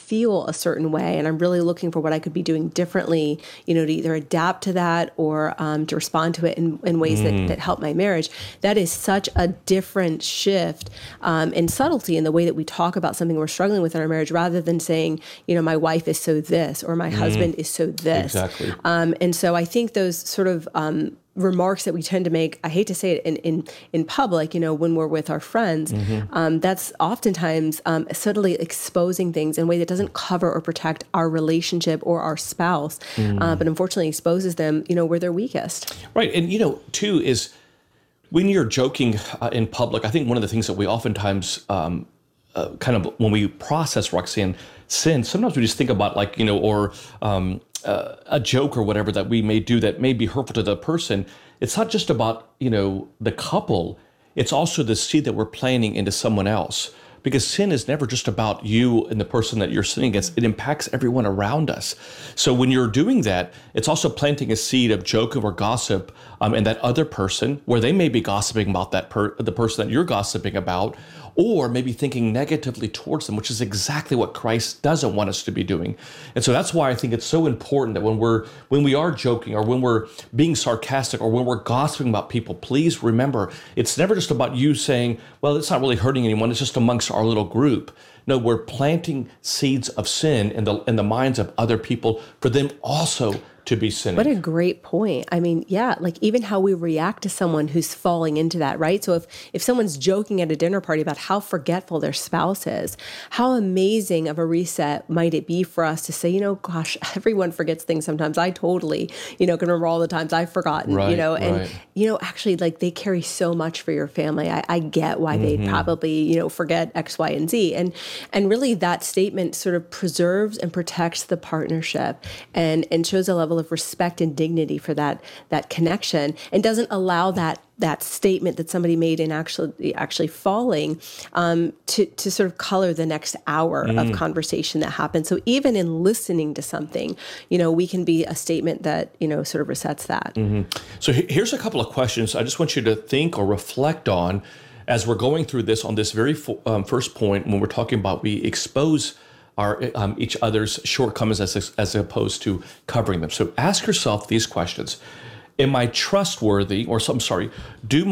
feel a certain way, and I'm really looking for what I could be doing differently, to either adapt to that or to respond to it in ways that help my marriage. That is such a different shift in subtlety in the way that we talk about something we're struggling with in our marriage, rather than saying, my wife is so this, or my husband is so this. Exactly. And so I think those sort of remarks that we tend to make, I hate to say it in public, when we're with our friends, that's oftentimes subtly exposing things in a way that doesn't cover or protect our relationship or our spouse, but unfortunately exposes them, where they're weakest. Right. And, too, is when you're joking in public, I think one of the things that we oftentimes kind of, when we process, Roxanne, sin, sometimes we just think about a joke or whatever that we may do that may be hurtful to the person. It's not just about, the couple. It's also the seed that we're planting into someone else. Because sin is never just about you and the person that you're sinning against. It impacts everyone around us. So when you're doing that, it's also planting a seed of joke or gossip in that other person, where they may be gossiping about the person that you're gossiping about, or maybe thinking negatively towards them, which is exactly what Christ doesn't want us to be doing. And so that's why I think it's so important that when we are joking, or when we're being sarcastic, or when we're gossiping about people, please remember, it's never just about you saying, well, it's not really hurting anyone, it's just amongst our little group. No, we're planting seeds of sin in the minds of other people for them also to be sinning. What a great point. I mean, yeah, like even how we react to someone who's falling into that, right? So if someone's joking at a dinner party about how forgetful their spouse is, how amazing of a reset might it be for us to say, gosh, everyone forgets things sometimes. I totally, can remember all the times I've forgotten, actually, like, they carry so much for your family. I get why they'd probably, forget X, Y, and Z. And really that statement sort of preserves and protects the partnership and shows a level of respect and dignity for that connection, and doesn't allow that statement that somebody made in actually falling to sort of color the next hour of conversation that happens. So even in listening to something, we can be a statement that sort of resets that. So here's a couple of questions I just want you to think or reflect on as we're going through this on this very first point, when we're talking about we expose our each other's shortcomings as opposed to covering them. So ask yourself these questions: am I trustworthy? Or I'm sorry, do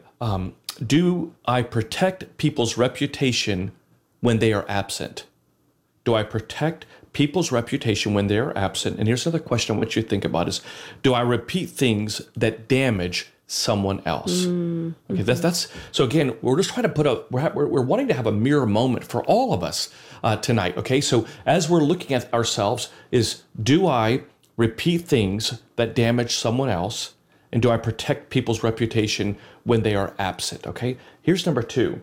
I protect people's reputation when they are absent? Do I protect people's reputation when they are absent? And here's another question I want you to think about: is do I repeat things that damage someone else? Okay, that's so again, we're just trying to we're wanting to have a mirror moment for all of us tonight. Okay, so as we're looking at ourselves, do I repeat things that damage someone else, and do I protect people's reputation when they are absent? Okay, here's number 2.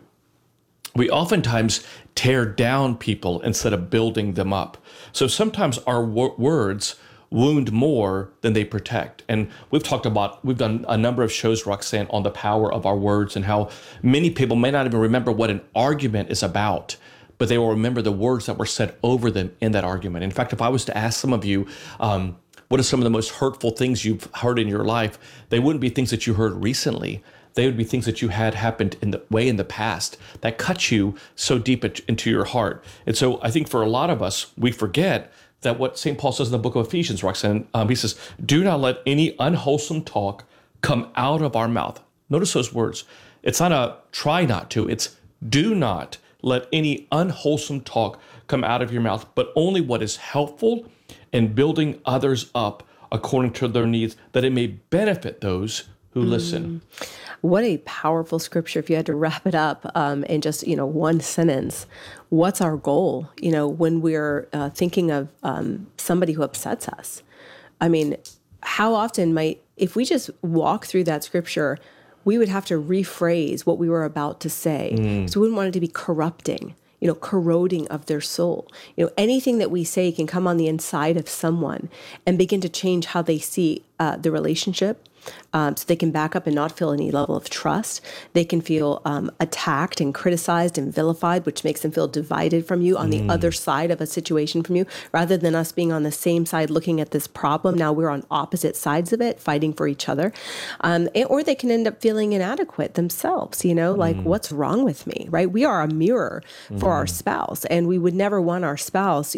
We oftentimes tear down people instead of building them up. So sometimes our words wound more than they protect. And we've done a number of shows, Roxanne, on the power of our words, and how many people may not even remember what an argument is about, but they will remember the words that were said over them in that argument. In fact, if I was to ask some of you, what are some of the most hurtful things you've heard in your life, they wouldn't be things that you heard recently. They would be things that you had happened in the past that cut you so deep into your heart. And so I think for a lot of us, we forget that what St. Paul says in the book of Ephesians, Roxanne, he says, do not let any unwholesome talk come out of our mouth. Notice those words. It's not a try not to, it's do not let any unwholesome talk come out of your mouth, but only what is helpful in building others up according to their needs, that it may benefit those who listen. What a powerful scripture. If you had to wrap it up in just, one sentence, what's our goal, when we're thinking of somebody who upsets us? I mean, how often if we just walk through that scripture, we would have to rephrase what we were about to say. So we wouldn't want it to be corrupting, corroding of their soul. Anything that we say can come on the inside of someone and begin to change how they see the relationship. So they can back up and not feel any level of trust. They can feel attacked and criticized and vilified, which makes them feel divided from you on the other side of a situation from you, rather than us being on the same side looking at this problem. Now we're on opposite sides of it, fighting for each other. Or they can end up feeling inadequate themselves, like, what's wrong with me, right? We are a mirror for our spouse, and we would never want our spouse,